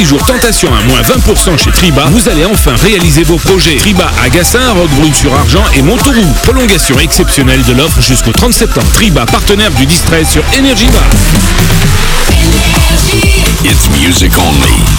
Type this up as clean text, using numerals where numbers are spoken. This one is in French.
Jour Tentation à moins 20% chez Triba, vous allez enfin réaliser vos projets. Triba à Gassin, Roquebrune-sur-Argent et Montauroux. Prolongation exceptionnelle de l'offre jusqu'au 30 septembre. Triba, partenaire du Distress sur Énergie Bar. It's music only.